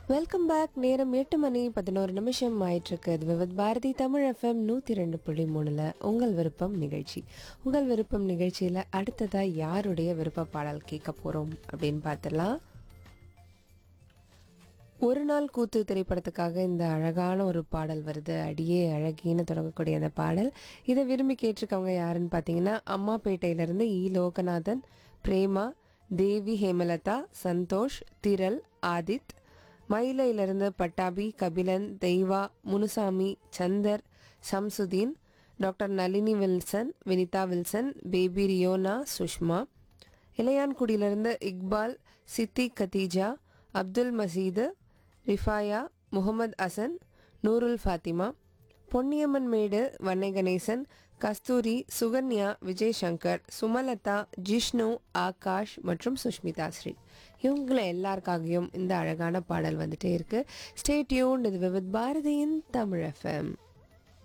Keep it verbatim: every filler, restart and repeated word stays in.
Welcome back. நேரம் எட்டு மணி பதினோரு நிமிஷம் ஆயிட்டிருக்கு. இது விவித் பாரதி தமிழ் எஃப்எம் நூற்றி ரெண்டு புள்ளி மூணில் உங்கள் விருப்பம் நிகழ்ச்சி. உங்கள் விருப்பம் நிகழ்ச்சியில் அடுத்ததாக யாருடைய விருப்ப பாடல் கேட்க போகிறோம் அப்படின்னு பார்த்துடலாம். ஒரு நாள் கூத்து திரைப்படத்துக்காக இந்த அழகான ஒரு பாடல் வருது. அடியே அழகின்னு தொடங்கக்கூடிய அந்த பாடல். இதை விரும்பி கேட்டிருக்கவங்க யாருன்னு பார்த்தீங்கன்னா, அம்மாப்பேட்டையிலேருந்து இ லோகநாதன், பிரேமா, தேவி, ஹேமலதா, சந்தோஷ், திரள், ஆதித், மயிலையிலிருந்து பட்டாபி, கபிலன், தெய்வா, Munusamy, Chandar, Shamsuddin, doctor Nalini Wilson, Vinitha Wilson, baby Riona, Sushma, இளையான்குடியிலிருந்து Iqbal, சித்தி கதீஜா, அப்துல் மசீது, ரிஃபாயா, முகமது அசன், நூருல் ஃபாத்திமா, பொன்னியம்மன் மேடு, வன்னை கணேசன், கஸ்தூரி, சுகன்யா, விஜய் சங்கர், சுமலதா, ஜிஷ்ணு, ஆகாஷ் மற்றும் சுஷ்மிதா ஸ்ரீ. இவங்களை எல்லாருக்காகவும் இந்த அழகான பாடல் வந்துட்டே இருக்கு. Stay tuned. இது விவித் பாரதியின் தமிழ் எஃப்எம்.